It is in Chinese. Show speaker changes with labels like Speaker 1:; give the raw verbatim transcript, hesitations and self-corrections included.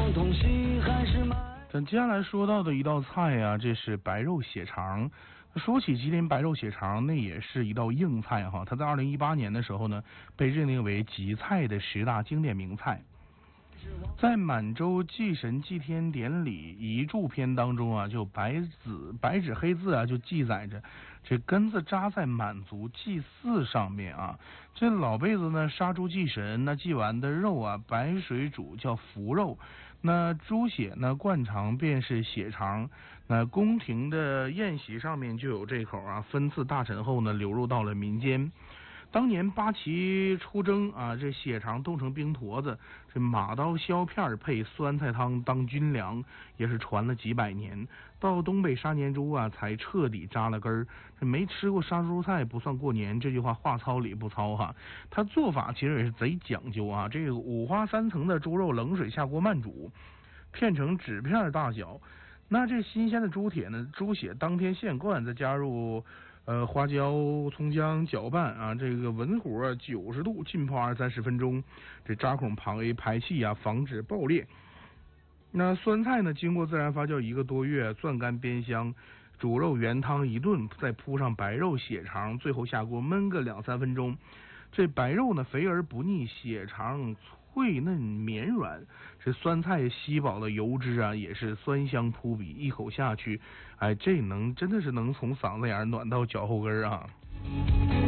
Speaker 1: 痛惜还是买。
Speaker 2: 咱接下来说到的一道菜呀、啊，这是白肉血肠。说起吉林白肉血肠，那也是一道硬菜哈。它在二零一八年的时候呢，被认定为吉菜的十大经典名菜。在满洲祭神祭天典礼遗著篇当中啊，就白纸白纸黑字啊，就记载着这根子扎在满族祭祀上面啊。这老辈子呢杀猪祭神，那祭完的肉啊，白水煮叫福肉，那猪血呢灌肠便是血肠。那宫廷的宴席上面就有这口啊，分赐大臣后呢，流入到了民间。当年八旗出征啊，这血肠冻成冰坨子，这马刀削片配酸菜汤当军粮，也是传了几百年。到东北杀年猪啊，才彻底扎了根儿。这没吃过杀猪菜不算过年，这句话话糙理不糙哈。它做法其实也是贼讲究啊，这个五花三层的猪肉冷水下锅慢煮，片成纸片大小。那这新鲜的猪铁呢，猪血当天现灌，再加入。呃，花椒、葱姜搅拌啊，这个文火九十度浸泡二三十分钟，这扎孔排排气啊，防止爆裂。那酸菜呢，经过自然发酵一个多月，攥干煸香，煮肉原汤一炖，再铺上白肉血肠，最后下锅焖个两三分钟。这白肉呢，肥而不腻，血肠脆嫩绵软，这酸菜吸饱了油脂啊，也是酸香扑鼻，一口下去，哎，这能真的是能从嗓子眼暖到脚后跟啊。